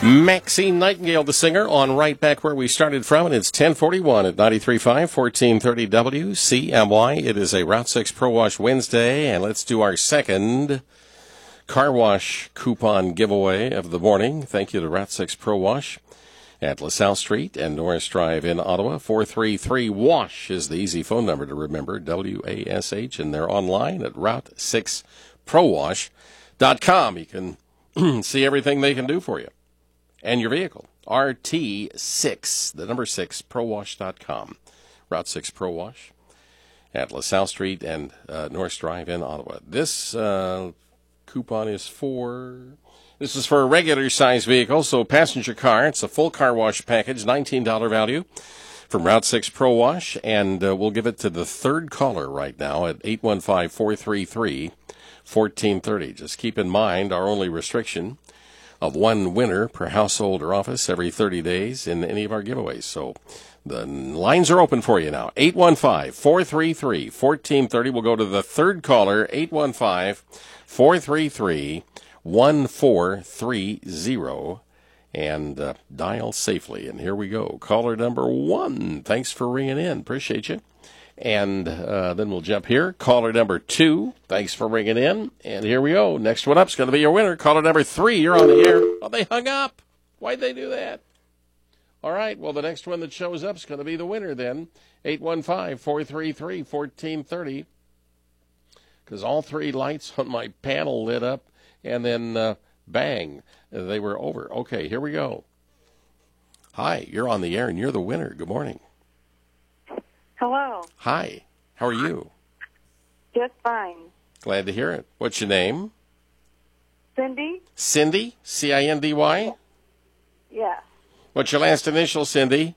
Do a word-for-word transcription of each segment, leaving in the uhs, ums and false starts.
Maxine Nightingale, the singer, on right back where we started from, and it's ten forty-one at ninety-three point five, fourteen thirty W C M Y. It is a Route six Pro Wash Wednesday, and let's do our second car wash coupon giveaway of the morning. Thank you to Route six Pro Wash at LaSalle Street and Norris Drive in Ottawa. four three three WASH is the easy phone number to remember, W A S H, and they're online at route six pro wash dot com. You can see everything they can do for you and your vehicle. R T six, the number six, pro wash dot com. Route six Pro Wash at LaSalle Street and uh, Norris Drive in Ottawa. This uh, coupon is for... This is for a regular size vehicle, so passenger car. It's a full car wash package, nineteen dollars value from Route six Pro Wash, and uh, we'll give it to the third caller right now at eight one five, four three three, one four three zero. Just keep in mind our only restriction of one winner per household or office every thirty days in any of our giveaways. So the lines are open for you now. eight one five, four three three, one four three zero. We'll go to the third caller, eight one five, four three three, one four three zero, and uh, dial safely. And here we go. Caller number one. Thanks for ringing in. Appreciate you. And uh, then we'll jump here. Caller number two. Thanks for ringing in. And here we go. Next one up is going to be your winner. Caller number three. You're on the air. Oh, they hung up. Why'd they do that? All right. Well, the next one that shows up is going to be the winner then. eight one five, four three three, one four three zero. Because all three lights on my panel lit up. And then, uh, bang, they were over. Okay, here we go. Hi, you're on the air, and you're the winner. Good morning. Hello. Hi, how are you? Just fine. Glad to hear it. What's your name? Cindy? Cindy? C I N D Y? Yeah. What's your last initial, Cindy?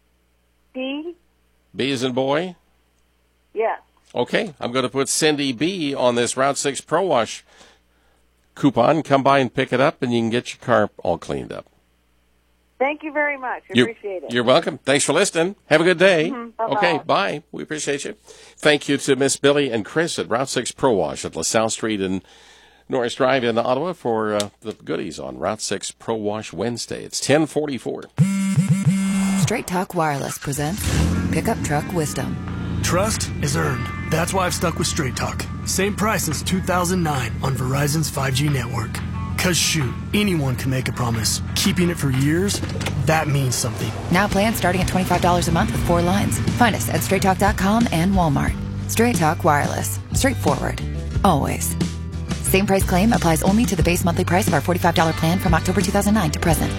B? B as in boy? Yeah. Okay, I'm going to put Cindy B on this Route six Pro Wash coupon. Come by and pick it up, and you can get your car all cleaned up. Thank you very much. I You're, appreciate it. You're welcome. Thanks for listening. Have a good day. Mm-hmm. Bye-bye. Okay, bye. We appreciate you. Thank you to Miss Billy and Chris at Route six Pro Wash at LaSalle Street and Norris Drive in Ottawa for uh, the goodies on Route six Pro Wash Wednesday. It's ten forty-four. Straight Talk Wireless presents Pickup Truck Wisdom. Trust is earned. That's why I've stuck with Straight Talk. Same price as two thousand nine on Verizon's five G network. Cause shoot, anyone can make a promise. Keeping it for years, that means something. Now plans starting at twenty-five dollars a month with four lines. Find us at straight talk dot com and Walmart. Straight Talk Wireless. Straightforward. Always. Same price claim applies only to the base monthly price of our forty-five dollars plan from October two thousand nine to present.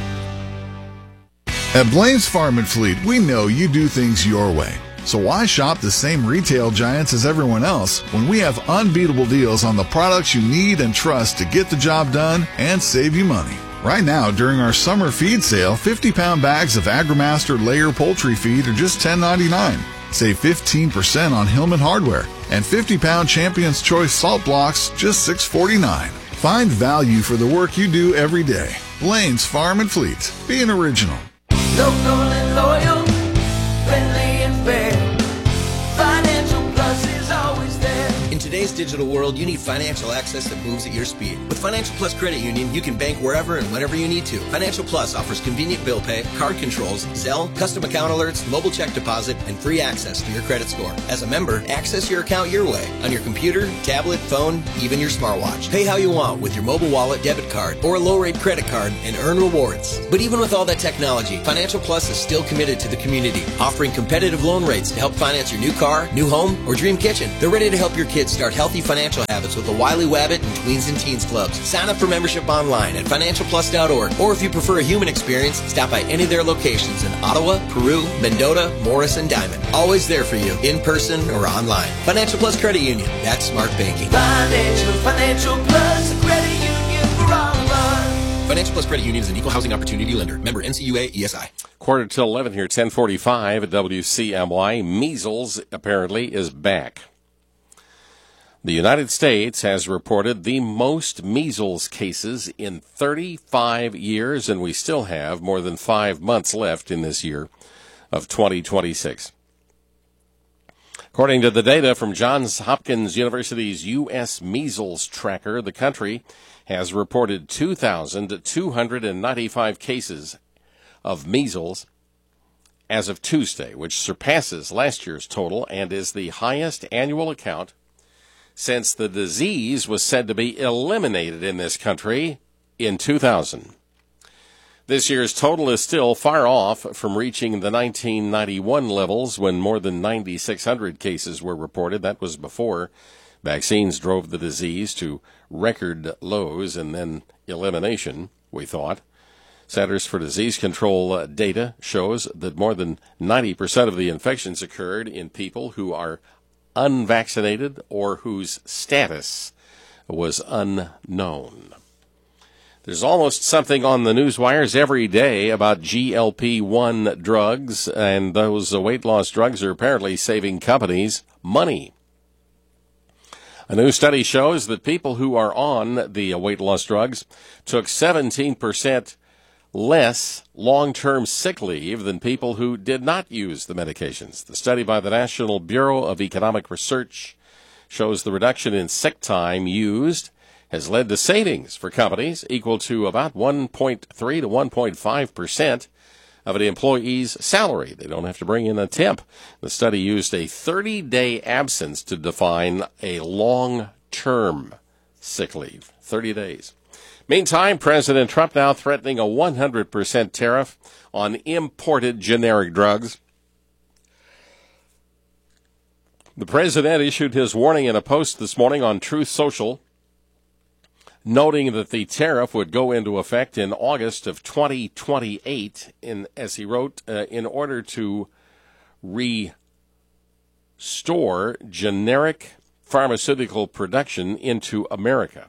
At Blaine's Farm and Fleet, we know you do things your way. So why shop the same retail giants as everyone else when we have unbeatable deals on the products you need and trust to get the job done and save you money? Right now, during our summer feed sale, fifty-pound bags of AgriMaster layer poultry feed are just ten ninety-nine. Save fifteen percent on Hillman hardware, and fifty-pound Champion's Choice salt blocks just six forty-nine. Find value for the work you do every day. Blaine's Farm and Fleet. Be an original. Local and loyal, friendly and fair. Financial Plus is always there. In today's digital world, you need financial access that moves at your speed. With Financial Plus Credit Union, you can bank wherever and whenever you need to. Financial Plus offers convenient bill pay, card controls, Zelle, custom account alerts, mobile check deposit, and free access to your credit score. As a member, access your account your way, on your computer, tablet, phone, even your smartwatch. Pay how you want with your mobile wallet, debit card, or a low-rate credit card and earn rewards. But even with all that technology, Financial Plus is still committed to the community, offering competitive loan rates to help finance your new car, new home, or dream kitchen. They're ready to help your kids start healthy financial habits with the Wiley Wabbit and Tweens and Teens Clubs. Sign up for membership online at financial plus dot org, or if you prefer a human experience, stop by any of their locations in Ottawa, Peru, Mendota, Morris, and Diamond. Always there for you, in person or online. Financial Plus Credit Union. That's smart banking. Financial, Financial Plus Credit Union for all of us. Financial Plus Credit Union is an equal housing opportunity lender. Member N C U A E S I. Quarter till eleven here, ten forty-five at W C M Y. Measles apparently is back. The United States has reported the most measles cases in thirty-five years, and we still have more than five months left in this year of twenty twenty-six. According to the data from Johns Hopkins University's U S Measles Tracker, the country has reported two thousand two hundred ninety-five cases of measles as of Tuesday, which surpasses last year's total and is the highest annual account since the disease was said to be eliminated in this country in two thousand. This year's total is still far off from reaching the nineteen ninety-one levels when more than nine thousand six hundred cases were reported. That was before vaccines drove the disease to record lows and then elimination, we thought. Centers for Disease Control uh, data shows that more than ninety percent of the infections occurred in people who are unvaccinated or whose status was unknown. There's almost something on the news wires every day about G L P one drugs, and those uh, weight loss drugs are apparently saving companies money. A new study shows that people who are on the uh, weight loss drugs took seventeen percent less long-term sick leave than people who did not use the medications. The study by the National Bureau of Economic Research shows the reduction in sick time used has led to savings for companies equal to about one point three to one point five percent of an employee's salary. They don't have to bring in a temp. The study used a thirty-day absence to define a long-term sick leave, thirty days. Meantime, President Trump now threatening a one hundred percent tariff on imported generic drugs. The president issued his warning in a post this morning on Truth Social, noting that the tariff would go into effect in August of twenty twenty-eight, in, as he wrote, uh, in order to restore generic pharmaceutical production into America.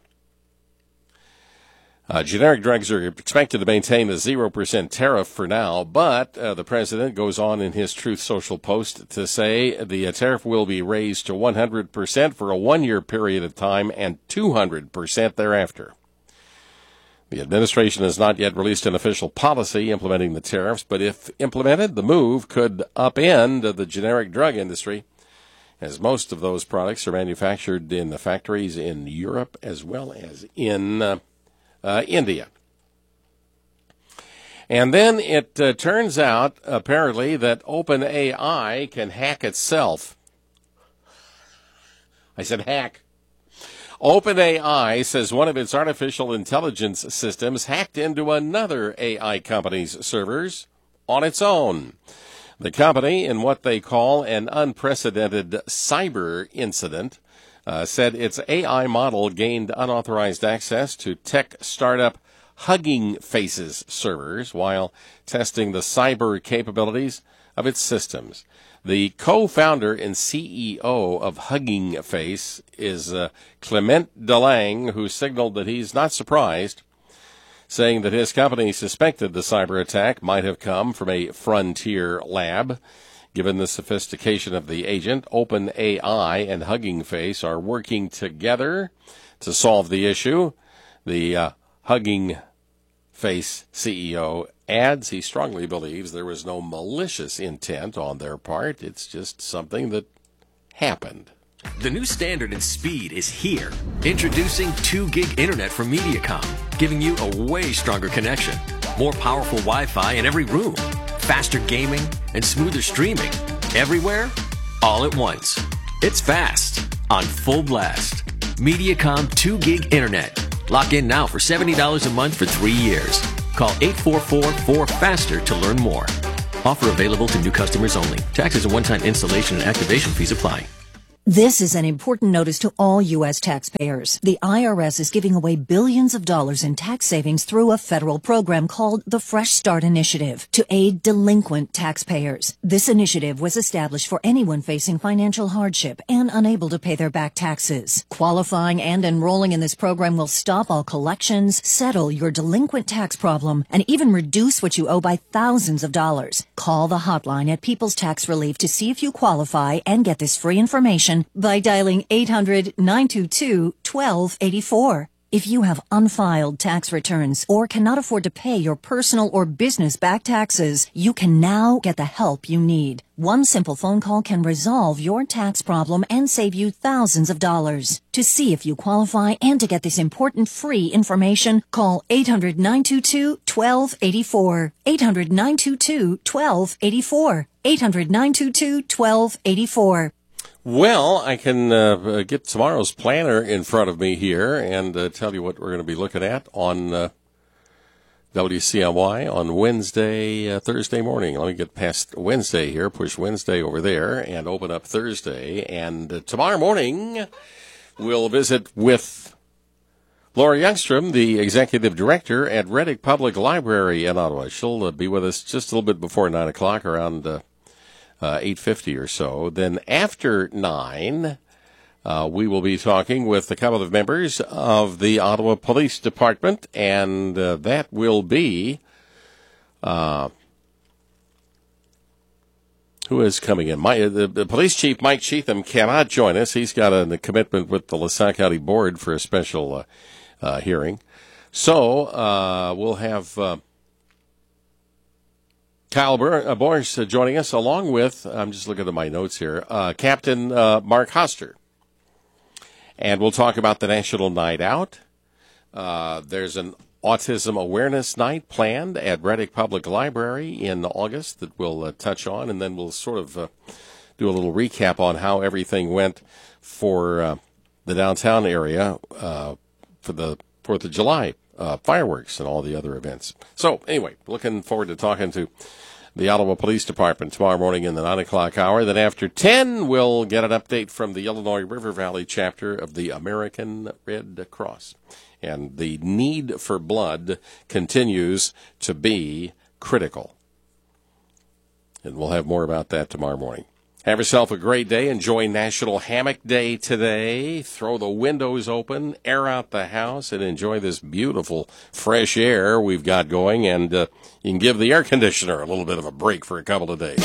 Uh, generic drugs are expected to maintain a zero percent tariff for now, but uh, the president goes on in his Truth Social post to say the uh, tariff will be raised to one hundred percent for a one-year period of time and two hundred percent thereafter. The administration has not yet released an official policy implementing the tariffs, but if implemented, the move could upend the generic drug industry, as most of those products are manufactured in the factories in Europe as well as in uh, Uh, India. And then it uh, turns out, apparently, that OpenAI can hack itself. I said hack. OpenAI says one of its artificial intelligence systems hacked into another A I company's servers on its own. The company, in what they call an unprecedented cyber incident, Uh, said its A I model gained unauthorized access to tech startup Hugging Face's servers while testing the cyber capabilities of its systems. The co-founder and C E O of Hugging Face is uh, Clement Delang, who signaled that he's not surprised, saying that his company suspected the cyber attack might have come from a frontier lab. Given the sophistication of the agent, OpenAI and Hugging Face are working together to solve the issue. The uh, Hugging Face C E O adds he strongly believes there was no malicious intent on their part. It's just something that happened. The new standard in speed is here. Introducing two gig internet from Mediacom, giving you a way stronger connection, more powerful Wi-Fi in every room, faster gaming, and smoother streaming. Everywhere, all at once. It's fast, on full blast. Mediacom two gig internet. Lock in now for seventy dollars a month for three years. Call eight four four, four FASTER to learn more. Offer available to new customers only. Taxes and one-time installation and activation fees apply. This is an important notice to all U S taxpayers. The I R S is giving away billions of dollars in tax savings through a federal program called the Fresh Start Initiative to aid delinquent taxpayers. This initiative was established for anyone facing financial hardship and unable to pay their back taxes. Qualifying and enrolling in this program will stop all collections, settle your delinquent tax problem, and even reduce what you owe by thousands of dollars. Call the hotline at People's Tax Relief to see if you qualify and get this free information by dialing eight hundred, nine two two, one two eight four. If you have unfiled tax returns or cannot afford to pay your personal or business back taxes, you can now get the help you need. One simple phone call can resolve your tax problem and save you thousands of dollars. To see if you qualify and to get this important free information, call eight hundred, nine two two, one two eight four. eight hundred, nine two two, one two eight four. eight hundred, nine two two, one two eight four. Well, I can uh, get tomorrow's planner in front of me here and uh, tell you what we're going to be looking at on uh, W C M Y on Wednesday, uh, Thursday morning. Let me get past Wednesday here, push Wednesday over there, and open up Thursday. And uh, tomorrow morning, we'll visit with Laura Youngstrom, the executive director at Reddick Public Library in Ottawa. She'll uh, be with us just a little bit before nine o'clock, around uh, Uh, eight fifty or so. Then after nine, uh, we will be talking with a couple of members of the Ottawa Police Department, and uh, that will be, uh, who is coming in? My, the, the Police Chief, Mike Cheatham, cannot join us. He's got a, a commitment with the LaSalle County Board for a special uh, uh, hearing. So uh, we'll have Uh, Kyle Boers uh, joining us, along with, I'm just looking at my notes here, uh, Captain uh, Mark Hoster. And we'll talk about the National Night Out. Uh, there's an Autism Awareness Night planned at Reddick Public Library in August that we'll uh, touch on, and then we'll sort of uh, do a little recap on how everything went for uh, the downtown area uh, for the fourth of July uh, fireworks and all the other events. So, anyway, looking forward to talking to the Ottawa Police Department tomorrow morning in the nine o'clock hour. Then after ten, we'll get an update from the Illinois River Valley chapter of the American Red Cross. And the need for blood continues to be critical. And we'll have more about that tomorrow morning. Have yourself a great day. Enjoy National Hammock Day today. Throw the windows open, air out the house, and enjoy this beautiful fresh air we've got going. And uh, you can give the air conditioner a little bit of a break for a couple of days.